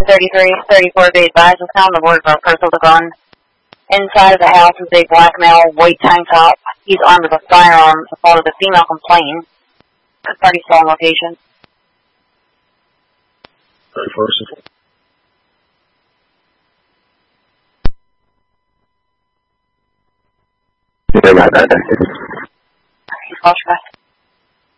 1033-34 be advised, was found on the board of a person with a gun. Inside of the house is a black male, white tank top. He's armed with a firearm. Followed the female complaint. A pretty small location. First. Flashback.